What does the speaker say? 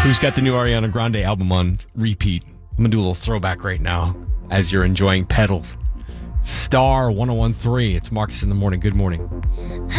Who's got the new Ariana Grande album on repeat? I'm going to do a little throwback right now as you're enjoying Pedals. Star 101.3. It's Marcus in the Morning. Good morning.